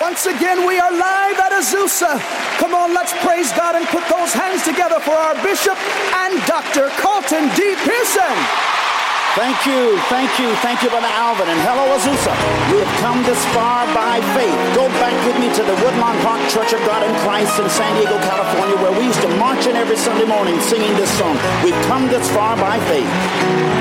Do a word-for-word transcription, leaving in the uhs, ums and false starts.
Once again, we are live at Azusa. Come on, let's praise God and put those hands together for our bishop and Doctor Carlton D. Pearson. Thank you, thank you, thank you, Brother Alvin, and hello, Azusa. We have come this far by faith. Go back with me to the Woodlawn Park Church of God in Christ in San Diego, California, where we used to march in every Sunday morning singing this song. We've come this far by faith.